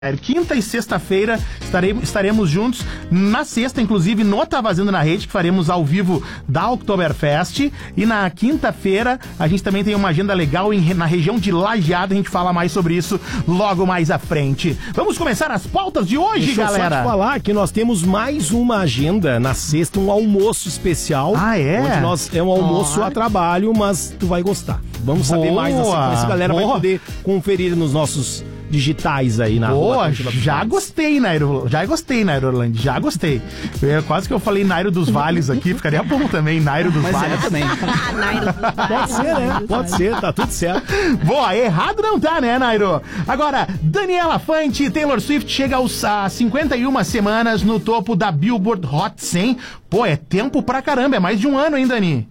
Quinta e sexta-feira estaremos juntos. Na sexta, inclusive, no Tá Vazando na Rede, que faremos ao vivo da Oktoberfest. E na quinta-feira, a gente também tem uma agenda legal na região de Lajeado. A gente fala mais sobre isso logo mais à frente. Vamos começar as pautas de hoje, galera. Deixa eu só te falar que nós temos mais uma agenda na sexta, um almoço especial. Ah, é? Onde é um almoço a trabalho, mas tu vai gostar. Vamos saber mais da sequência. A galera vai poder conferir nos nossos digitais aí na rua. Já gostei, Nairo. Já gostei, Nairo Orlando. Já gostei. Quase que eu falei Nairo dos Vales aqui. Ficaria bom também, Nairo dos Vales. Também. Pode ser, né? Pode ser, tá tudo certo. Boa, errado não tá, né, Nairo? Agora, Daniela Fante, Taylor Swift chega a 51 semanas no topo da Billboard Hot 100. Pô, é tempo pra caramba. É mais de um ano, hein, Dani?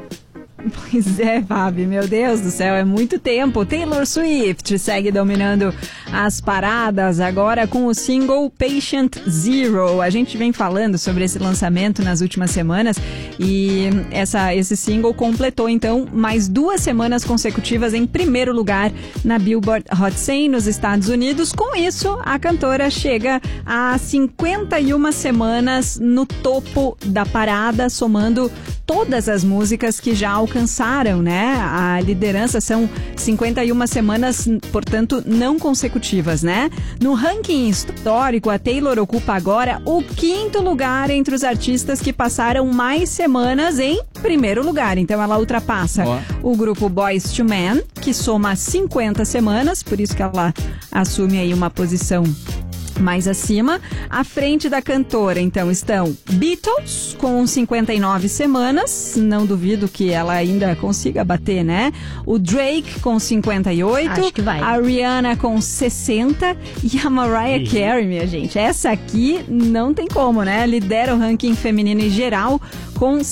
Pois é, Fábio, meu Deus do céu, é muito tempo. Taylor Swift segue dominando as paradas agora com o single Patient Zero. A gente vem falando sobre esse lançamento nas últimas semanas e esse single completou então mais 2 semanas consecutivas em primeiro lugar na Billboard Hot 100 nos Estados Unidos. Com isso, a cantora chega a 51 semanas no topo da parada, somando todas as músicas que já alcançaram, né? A liderança são 51 semanas, portanto, não consecutivas, né? No ranking histórico, a Taylor ocupa agora o 5º lugar entre os artistas que passaram mais semanas em primeiro lugar. Então, ela ultrapassa o grupo Boyz II Men, que soma 50 semanas, por isso que ela assume aí uma posição mais acima. À frente da cantora, então, estão Beatles, com 59 semanas. Não duvido que ela ainda consiga bater, né? O Drake, com 58. Acho que vai. A Rihanna, com 60. E a Mariah Carey, minha gente. Essa aqui não tem como, né? Lidera o ranking feminino em geral, com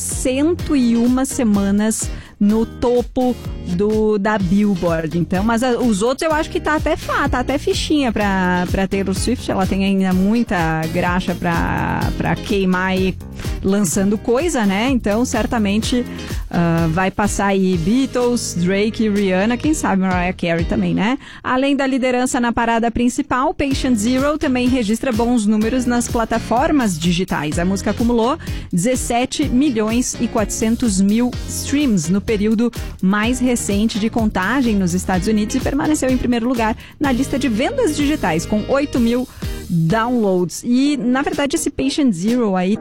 101 semanas no topo da Billboard. Então, mas os outros eu acho que tá até fichinha pra Taylor Swift. Ela tem ainda muita graxa pra queimar aí lançando coisa, né? Então, certamente vai passar aí Beatles, Drake e Rihanna, quem sabe Mariah Carey também, né? Além da liderança na parada principal, Patient Zero também registra bons números nas plataformas digitais. A música acumulou 17 milhões e 400 mil streams no período mais recente de contagem nos Estados Unidos e permaneceu em primeiro lugar na lista de vendas digitais, com 8 mil downloads. E, na verdade, esse Patient Zero aí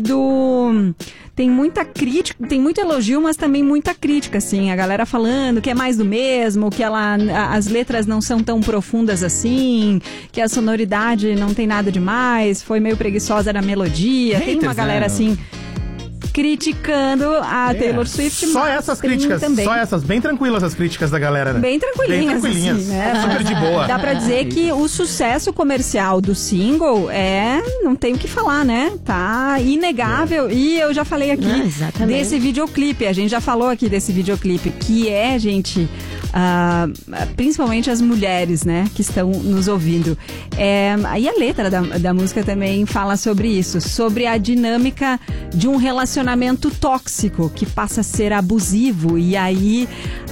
tem muita crítica, tem muito elogio, mas também muita crítica, assim. A galera falando que é mais do mesmo, que as letras não são tão profundas assim, que a sonoridade não tem nada demais, foi meio preguiçosa na melodia. Tem uma galera, assim, criticando a Taylor Swift. Só essas críticas, também. só essas, bem tranquilas as críticas da galera, né? Bem tranquilinhas. Assim, né? Super de boa. Dá pra dizer que o sucesso comercial do single não tem o que falar, né? Tá inegável. E eu já falei aqui desse videoclipe, a gente já falou aqui desse videoclipe, que gente, principalmente as mulheres, né, que estão nos ouvindo. E a letra da música também fala sobre isso, sobre a dinâmica de um relacionamento tóxico que passa a ser abusivo, e aí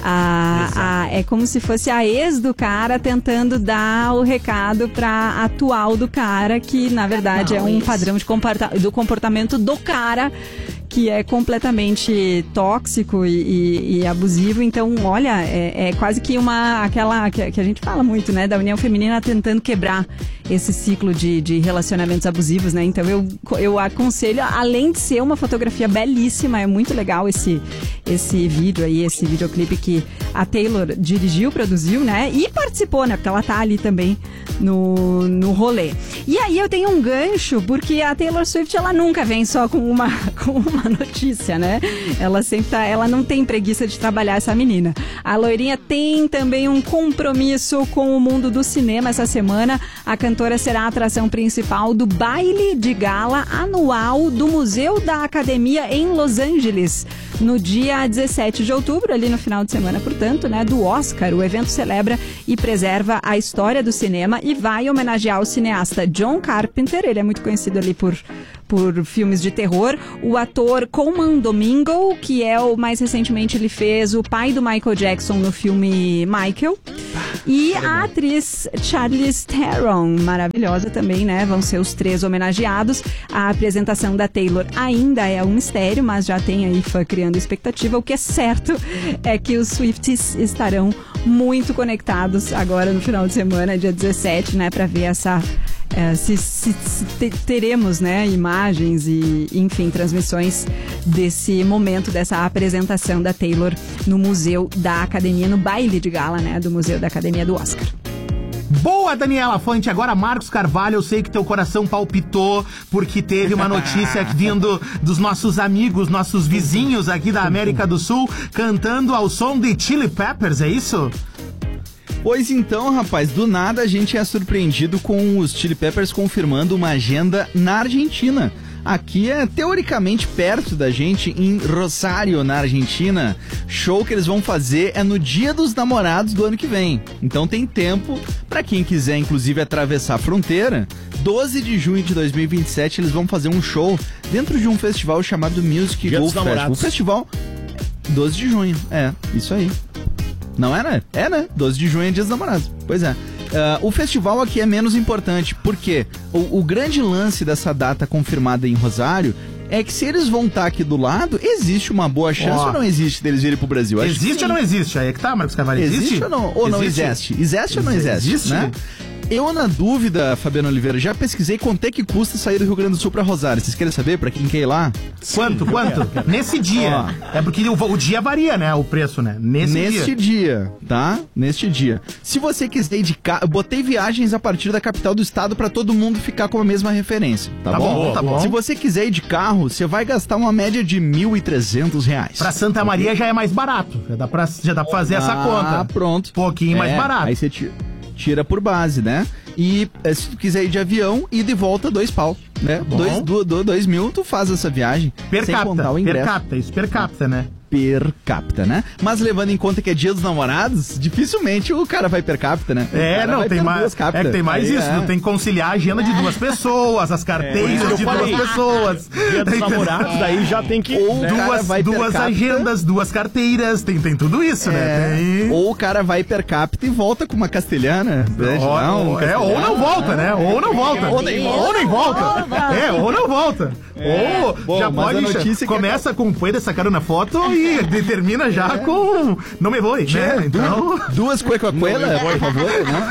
é como se fosse a ex do cara tentando dar o recado pra atual do cara, que na verdade é um padrão do comportamento do cara, que é completamente tóxico e abusivo. Então, olha, é quase que aquela que a gente fala muito, né, da união feminina tentando quebrar esse ciclo de relacionamentos abusivos, né? Então, eu aconselho, além de ser uma fotografia belíssima, é muito legal esse vídeo aí, esse videoclipe que a Taylor dirigiu, produziu, né? E participou, né? Porque ela tá ali também no rolê. E aí eu tenho um gancho, porque a Taylor Swift, ela nunca vem só com uma notícia, né? Ela sempre ela não tem preguiça de trabalhar, essa menina. A loirinha tem também um compromisso com o mundo do cinema essa semana. A cantora será a atração principal do baile de gala anual do Museu da Academia em Los Angeles, no dia 17 de outubro, ali no final de semana, portanto, né, do Oscar. O evento celebra e preserva a história do cinema e vai homenagear o cineasta John Carpenter. Ele é muito conhecido ali por por filmes de terror. O ator Colman Domingo, que mais recentemente ele fez o pai do Michael Jackson no filme Michael. E a atriz Charlize Theron, maravilhosa também, né? Vão ser os 3 homenageados. A apresentação da Taylor ainda é um mistério, mas já tem aí fã criando expectativa. O que é certo é que os Swifties estarão muito conectados agora no final de semana, dia 17, né? Pra ver essa... teremos, né, imagens e, enfim, transmissões desse momento, dessa apresentação da Taylor no Museu da Academia, no baile de gala, né, do Museu da Academia do Oscar. Boa, Daniela Fante. Agora, Marcos Carvalho, eu sei que teu coração palpitou porque teve uma notícia vindo dos nossos amigos, nossos vizinhos aqui da América do Sul, cantando ao som de Chili Peppers, é isso? Pois então, rapaz, do nada a gente é surpreendido com os Chili Peppers confirmando uma agenda na Argentina. Aqui é teoricamente perto da gente, em Rosário, na Argentina. Show que eles vão fazer é no Dia dos Namorados do ano que vem. Então tem tempo para quem quiser, inclusive, atravessar a fronteira. 12 de junho de 2027 eles vão fazer um show dentro de um festival chamado Music Golf Festival. O festival 12 de junho, isso aí. Não é, né? É, né? 12 de junho é Dia dos Namorados. Pois é. O festival aqui é menos importante, porque o grande lance dessa data confirmada em Rosário é que se eles vão estar aqui do lado, existe uma boa chance ou não existe deles virem pro Brasil? Existe ou não existe? Aí é que tá, Marcos Carvalho. Existe ou não? Ou não existe? Existe ou não existe? Existe, né? Eu, na dúvida, Fabiano Oliveira, já pesquisei quanto é que custa sair do Rio Grande do Sul pra Rosário. Vocês querem saber pra quem quer ir lá? Quanto? Nesse dia. É porque o dia varia, né? O preço, né? Neste dia, tá? Neste dia. Se você quiser ir de carro, eu botei viagens a partir da capital do estado pra todo mundo ficar com a mesma referência. Tá bom? Tá bom. Se você quiser ir de carro, você vai gastar uma média de R$1.300. Pra Santa Maria já é mais barato. Já dá pra fazer essa conta. Ah, pronto. Um pouquinho mais barato. Aí você tira por base, né? E se tu quiser ir de avião, ida e volta, R$2, né? 2 mil, tu faz essa viagem. Per sem capita, contar o ingresso. Per capita, né? Per capita, né? Mas levando em conta que é Dia dos Namorados, dificilmente o cara vai per capita, né? Tem mais. Tem mais isso. Tu tem que conciliar a agenda de 2 pessoas, as carteiras de 2 pessoas. Dia dos Namorados, daí já tem que. Ou duas agendas, 2 carteiras. Tem tudo isso, né? Ou o cara vai per capita e volta com uma castelhana. Ou não volta, né? Ou não volta. Ou nem volta. Ou não volta. Ou já pode. Começa com põe dessa cara na foto e termina já com não me vou, né? Então... Duas Coca-Cola, por favor,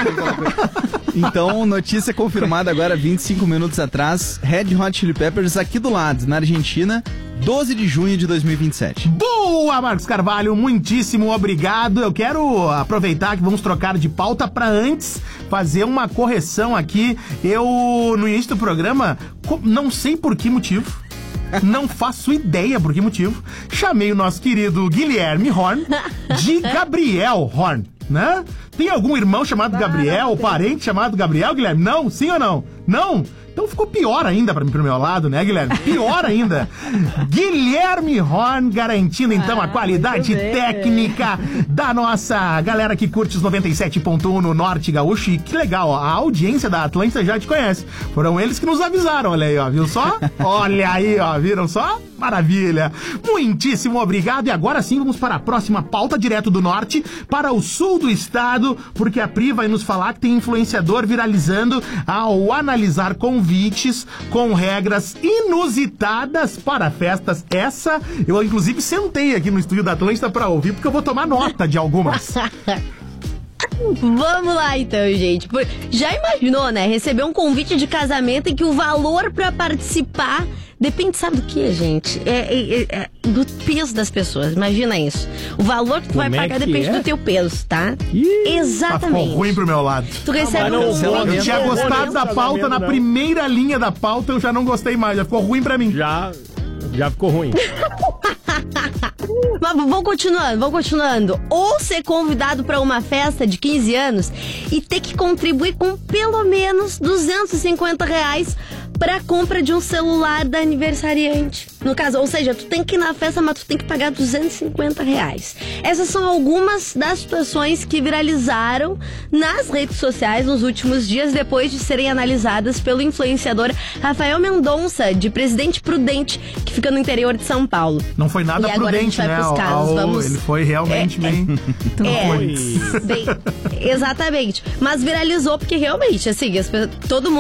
né? Então, notícia confirmada agora, 25 minutos atrás, Red Hot Chili Peppers aqui do lado, na Argentina, 12 de junho de 2027. Boa, Marcos Carvalho, muitíssimo obrigado. Eu quero aproveitar que vamos trocar de pauta para antes fazer uma correção aqui. Eu, no início do programa, não sei por que motivo, não faço ideia por que motivo, chamei o nosso querido Guilherme Horn de Gabriel Horn, né? Tem algum irmão chamado Gabriel, parente chamado Gabriel, Guilherme? Não? Sim ou não? Não? Então ficou pior ainda pro meu lado, né, Guilherme? Pior ainda. Guilherme Horn garantindo, então, a qualidade técnica da nossa galera que curte os 97.1 no Norte Gaúcho. E que legal, ó, a audiência da Atlântida já te conhece. Foram eles que nos avisaram, olha aí, ó, viu só? Olha aí, ó, viram só? Maravilha. Muitíssimo obrigado. E agora sim, vamos para a próxima pauta, direto do Norte para o Sul do estado, porque a Pri vai nos falar que tem influenciador viralizando ao analisar convites com regras inusitadas para festas. Essa, eu inclusive sentei aqui no estúdio da Atlântida para ouvir, porque eu vou tomar nota de algumas. Vamos lá então, gente. Já imaginou, né? Receber um convite de casamento em que o valor pra participar depende, sabe do que, gente? Do peso das pessoas. Imagina isso. O valor que tu vai pagar depende do teu peso, tá? Exatamente. Ficou ruim pro meu lado. Tu recebe eu tinha gostado da pauta na primeira linha da pauta, eu já não gostei mais. Já ficou ruim pra mim. Já ficou ruim. Mas vamos continuando. Ou ser convidado para uma festa de 15 anos e ter que contribuir com pelo menos R$250 pra compra de um celular da aniversariante. No caso, ou seja, tu tem que ir na festa, mas tu tem que pagar R$250. Essas são algumas das situações que viralizaram nas redes sociais nos últimos dias, depois de serem analisadas pelo influenciador Rafael Mendonça, de Presidente Prudente, que fica no interior de São Paulo. Não foi nada e agora prudente, a gente vai pros casos. Vamos... Ele foi realmente bem... bem... Exatamente. Mas viralizou porque realmente, assim, todo mundo